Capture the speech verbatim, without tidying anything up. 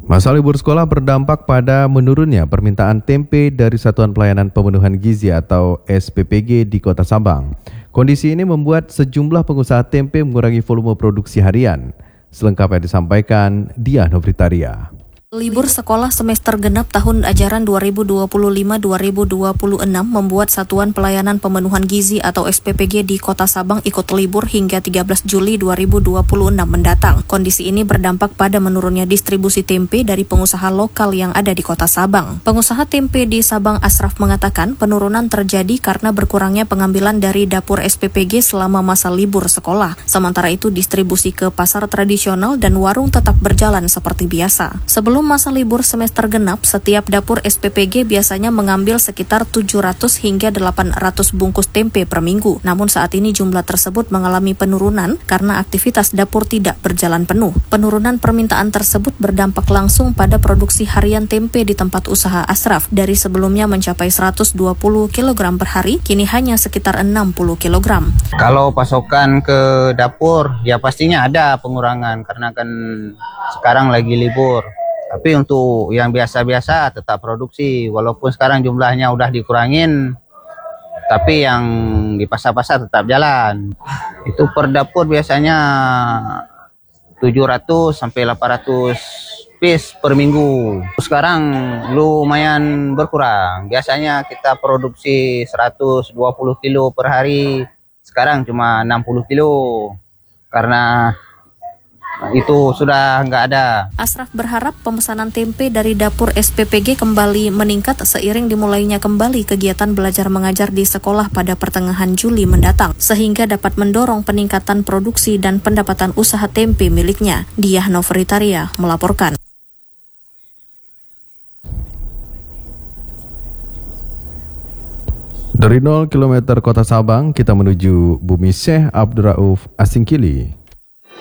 Masa libur sekolah berdampak pada menurunnya permintaan tempe dari Satuan Pelayanan Pemenuhan Gizi atau S P P G di Kota Sabang. Kondisi ini membuat sejumlah pengusaha tempe mengurangi volume produksi harian. Selengkapnya disampaikan Diah Novritaria. Libur sekolah semester genap tahun ajaran dua ribu dua puluh lima dua ribu dua puluh enam membuat Satuan Pelayanan Pemenuhan Gizi atau S P P G di Kota Sabang ikut libur hingga tiga belas Juli dua ribu dua puluh enam mendatang. Kondisi ini berdampak pada menurunnya distribusi tempe dari pengusaha lokal yang ada di Kota Sabang. Pengusaha tempe di Sabang Asraf mengatakan penurunan terjadi karena berkurangnya pengambilan dari dapur S P P G selama masa libur sekolah. Sementara itu distribusi ke pasar tradisional dan warung tetap berjalan seperti biasa. Sebelum Sebelum masa libur semester genap, setiap dapur S P P G biasanya mengambil sekitar tujuh ratus hingga delapan ratus bungkus tempe per minggu. Namun saat ini jumlah tersebut mengalami penurunan karena aktivitas dapur tidak berjalan penuh. Penurunan permintaan tersebut berdampak langsung pada produksi harian tempe di tempat usaha Asraf. Dari sebelumnya mencapai seratus dua puluh kilogram per hari, kini hanya sekitar enam puluh kilogram. Kalau pasokan ke dapur, ya pastinya ada pengurangan karena kan sekarang lagi libur. Tapi untuk yang biasa-biasa tetap produksi, walaupun sekarang jumlahnya udah dikurangin, tapi yang di pasar-pasar tetap jalan. Itu per dapur biasanya tujuh ratus sampai delapan ratus piece per minggu. Sekarang lumayan berkurang. Biasanya kita produksi seratus dua puluh kilo per hari, sekarang cuma enam puluh kilo karena itu sudah nggak ada. Asraf berharap pemesanan tempe dari dapur S P P G kembali meningkat seiring dimulainya kembali kegiatan belajar mengajar di sekolah pada pertengahan Juli mendatang, sehingga dapat mendorong peningkatan produksi dan pendapatan usaha tempe miliknya. Diah Novritaria melaporkan. Dari nol kilometer Kota Sabang, kita menuju Bumi Syekh Abdurrauf Asingkili.